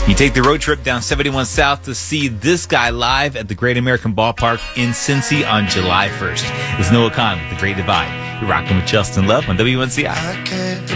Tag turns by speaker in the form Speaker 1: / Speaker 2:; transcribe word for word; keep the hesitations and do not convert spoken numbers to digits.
Speaker 1: You take the road trip down seventy-one South to see this guy live at the Great American Ballpark in Cincy on July first. It's Noah Khan with The Great Divide. You're rocking with Justin Love on W N C I.